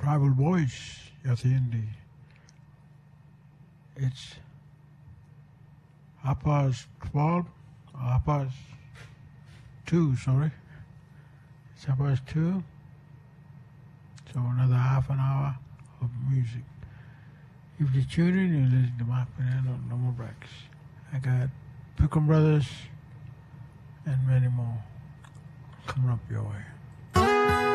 Tribal Voice atiende. It's 12:30, 2:30, sorry. It's 2:30, so another half an hour of music. If you tune in, you listen to Mark Fernando, No More Breaks. I got Pilgrim Brothers and many more coming up your way.